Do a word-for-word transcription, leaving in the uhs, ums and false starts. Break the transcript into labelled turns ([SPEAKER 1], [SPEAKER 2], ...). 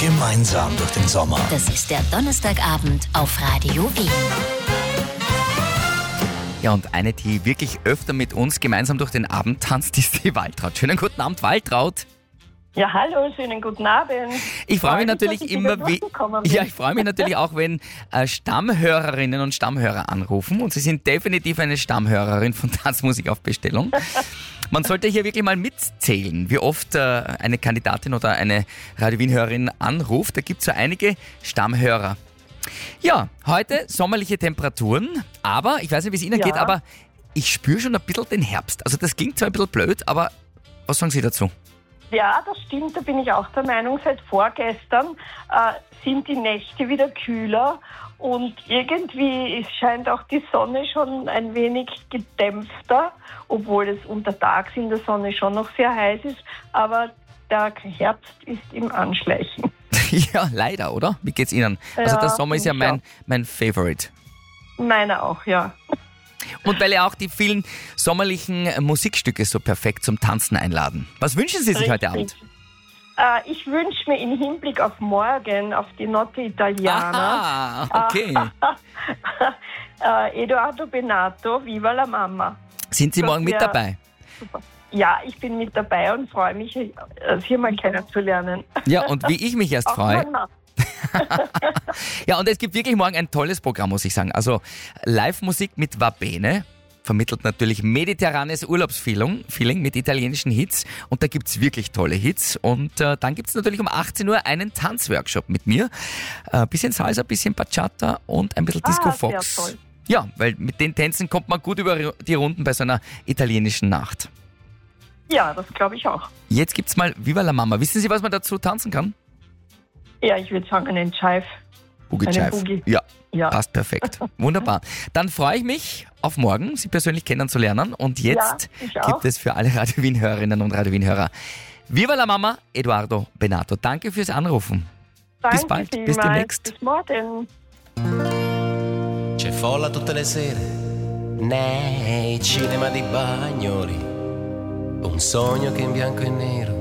[SPEAKER 1] Gemeinsam durch den Sommer.
[SPEAKER 2] Das ist der Donnerstagabend auf Radio Wien.
[SPEAKER 3] Ja, und eine, die wirklich öfter mit uns gemeinsam durch den Abend tanzt, ist die Waltraud. Schönen guten Abend, Waltraud.
[SPEAKER 4] Ja, hallo, schönen guten Abend.
[SPEAKER 3] Ich freue mich natürlich
[SPEAKER 4] dass ich
[SPEAKER 3] immer,
[SPEAKER 4] wieder
[SPEAKER 3] wie,
[SPEAKER 4] durchgekommen bin.
[SPEAKER 3] ja, ich freue mich natürlich auch, wenn äh, Stammhörerinnen und Stammhörer anrufen. Und Sie sind definitiv eine Stammhörerin von Tanzmusik auf Bestellung. Man sollte hier wirklich mal mitzählen, wie oft äh, eine Kandidatin oder eine Radio Wien-Hörerin anruft. Da gibt es so einige Stammhörer. Ja, heute sommerliche Temperaturen, aber ich weiß nicht, wie es Ihnen
[SPEAKER 4] Ja.
[SPEAKER 3] geht, aber ich spüre schon ein bisschen den Herbst. Also das klingt zwar ein bisschen blöd, aber was sagen Sie dazu?
[SPEAKER 4] Ja, das stimmt, da bin ich auch der Meinung. Seit vorgestern äh, sind die Nächte wieder kühler und irgendwie es scheint auch die Sonne schon ein wenig gedämpfter, obwohl es untertags in der Sonne schon noch sehr heiß ist, aber der Herbst ist im Anschleichen.
[SPEAKER 3] Ja, leider, oder? Wie geht's Ihnen? Also
[SPEAKER 4] Ja,
[SPEAKER 3] der Sommer ist ja
[SPEAKER 4] finde ich
[SPEAKER 3] mein, mein Favorite.
[SPEAKER 4] Meiner auch, ja.
[SPEAKER 3] Und weil ja auch die vielen sommerlichen Musikstücke so perfekt zum Tanzen einladen. Was wünschen Sie sich heute Abend?
[SPEAKER 4] Äh, ich wünsche mir im Hinblick auf morgen, auf die Notte Italiana,
[SPEAKER 3] Ah, okay.
[SPEAKER 4] äh, Edoardo Benato, Viva la Mamma.
[SPEAKER 3] Sind Sie
[SPEAKER 4] Das
[SPEAKER 3] morgen mit
[SPEAKER 4] wär-
[SPEAKER 3] dabei?
[SPEAKER 4] Super. Ja, ich bin mit dabei und freue mich, äh, Sie mal kennenzulernen.
[SPEAKER 3] Ja, und wie ich mich erst
[SPEAKER 4] Auch
[SPEAKER 3] freue.
[SPEAKER 4] mein Mann.
[SPEAKER 3] Ja, und es gibt wirklich morgen ein tolles Programm, muss ich sagen. Also Live-Musik mit Va Bene vermittelt natürlich mediterranes Urlaubsfeeling Feeling mit italienischen Hits. Und da gibt's wirklich tolle Hits. Und äh, dann gibt's natürlich um achtzehn Uhr einen Tanzworkshop mit mir. Äh, bisschen Salsa, bisschen Bachata und ein bisschen Disco
[SPEAKER 4] Ah, sehr
[SPEAKER 3] Fox.
[SPEAKER 4] toll.
[SPEAKER 3] Ja, weil mit den Tänzen kommt man gut über die Runden bei so einer italienischen Nacht.
[SPEAKER 4] Ja, das glaube ich auch.
[SPEAKER 3] Jetzt gibt's mal Viva la Mama. Wissen Sie, was man dazu tanzen kann?
[SPEAKER 4] Ja, ich würde sagen, einen Jive.
[SPEAKER 3] Boogie
[SPEAKER 4] Einen
[SPEAKER 3] Jive.
[SPEAKER 4] Boogie.
[SPEAKER 3] Ja,
[SPEAKER 4] Ja.
[SPEAKER 3] passt perfekt. Wunderbar. Dann freue ich mich auf morgen, Sie persönlich kennenzulernen. Und jetzt
[SPEAKER 4] Ja, ich auch.
[SPEAKER 3] gibt es für alle Radio Wien-Hörerinnen und Radio Wien-Hörer Viva la Mama, Edoardo Benato. Danke fürs Anrufen.
[SPEAKER 4] Danke
[SPEAKER 3] Bis bald, bis
[SPEAKER 4] vielmals.
[SPEAKER 3] demnächst.
[SPEAKER 4] Bis morgen.
[SPEAKER 5] C'è folla tutte le sere nei cinema di Bagnoli, un sogno che in bianco e nero